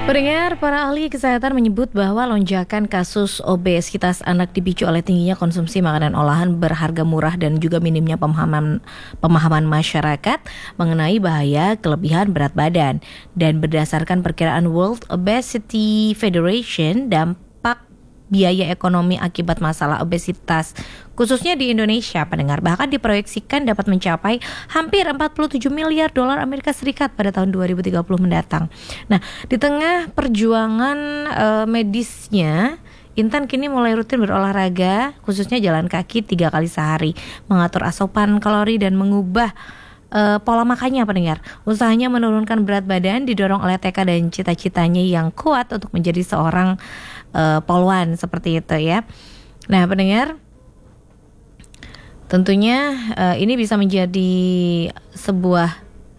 Pendengar, para ahli kesehatan menyebut bahwa lonjakan kasus obesitas anak dipicu oleh tingginya konsumsi makanan olahan berharga murah dan juga minimnya pemahaman masyarakat mengenai bahaya kelebihan berat badan. Dan berdasarkan perkiraan World Obesity Federation, dampak biaya ekonomi akibat masalah obesitas khususnya di Indonesia, pendengar, bahkan diproyeksikan dapat mencapai hampir 47 miliar dolar Amerika Serikat pada tahun 2030 mendatang. Nah, di tengah perjuangan medisnya, Intan kini mulai rutin berolahraga, khususnya jalan kaki 3 kali sehari, mengatur asupan kalori dan mengubah pola makannya, pendengar. Usahanya menurunkan berat badan didorong oleh tekad dan cita-citanya yang kuat untuk menjadi seorang polwan seperti itu ya. Nah, pendengar, tentunya ini bisa menjadi sebuah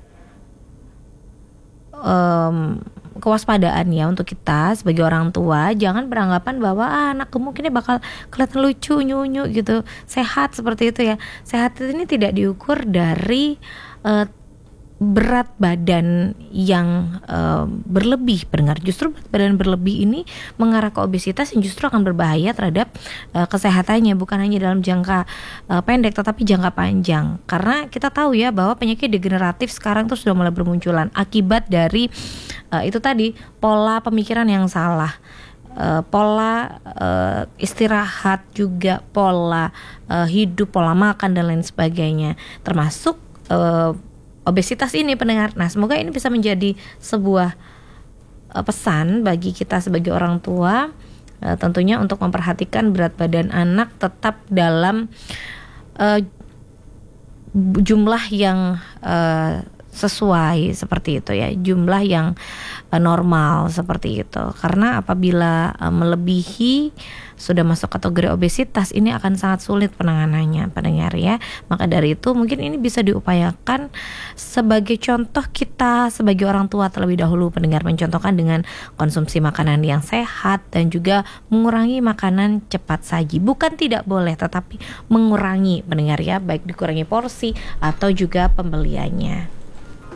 kewaspadaan ya untuk kita sebagai orang tua. Jangan beranggapan bahwa anak mungkinnya bakal kelihatan lucu, nyunyu gitu, sehat seperti itu ya. Sehat ini tidak diukur dari berat badan yang berlebih, pendengar. Justru berat badan berlebih ini mengarah ke obesitas yang justru akan berbahaya terhadap kesehatannya, bukan hanya dalam jangka pendek tetapi jangka panjang. Karena kita tahu ya bahwa penyakit degeneratif sekarang tuh sudah mulai bermunculan akibat dari itu tadi, pola pemikiran yang salah, pola istirahat, juga pola hidup, pola makan dan lain sebagainya, termasuk obesitas ini, pendengar. Nah, semoga ini bisa menjadi sebuah pesan bagi kita sebagai orang tua, tentunya untuk memperhatikan berat badan anak tetap dalam jumlah yang sesuai seperti itu ya, jumlah yang normal seperti itu. Karena apabila melebihi, sudah masuk kategori obesitas, ini akan sangat sulit penanganannya, pendengar ya. Maka dari itu mungkin ini bisa diupayakan sebagai contoh kita sebagai orang tua terlebih dahulu, pendengar, mencontohkan dengan konsumsi makanan yang sehat dan juga mengurangi makanan cepat saji. Bukan tidak boleh, tetapi mengurangi, pendengar ya, baik dikurangi porsi atau juga pembeliannya.